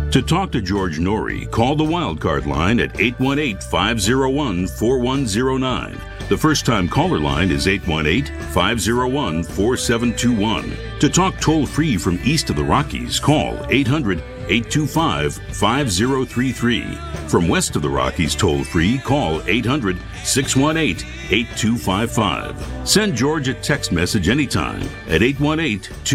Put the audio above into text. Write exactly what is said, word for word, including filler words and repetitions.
To talk to George Norrie, call the Wildcard line at eight one eight, five oh one, four one oh nine. The first-time caller line is eight one eight, five oh one, four seven two one. To talk toll-free from east of the Rockies, call eight hundred, eight two five, five oh three three. From west of the Rockies toll-free, call eight hundred, six one eight, eight two five five. Send George a text message anytime at eight one eight, two